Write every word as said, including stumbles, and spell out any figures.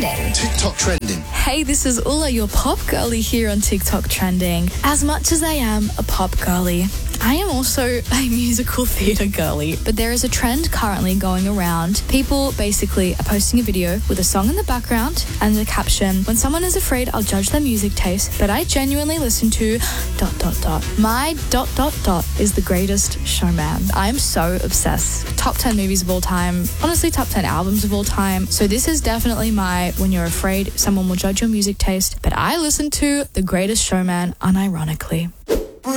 Trending. TikTok Trending. Hey, this is Ula, your pop girlie here on TikTok Trending. As much as I am a pop girlie, I am also a musical theatre girlie. But there is a trend currently going around. People basically are posting a video with a song in the background and the caption, when someone is afraid I'll judge their music taste, but I genuinely listen to dot dot dot. My dot dot dot is The Greatest Showman. I am so obsessed. Top ten movies of all time. Honestly, top ten albums of all time. So this is definitely my when you're afraid someone will judge your music taste, but I listen to The Greatest Showman unironically.